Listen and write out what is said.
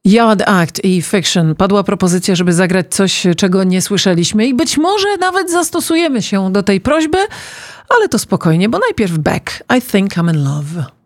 Yard Act i Fiction. Padła propozycja, żeby zagrać coś, czego nie słyszeliśmy i być może nawet zastosujemy się do tej prośby, ale to spokojnie, bo najpierw Beck. I think I'm in love.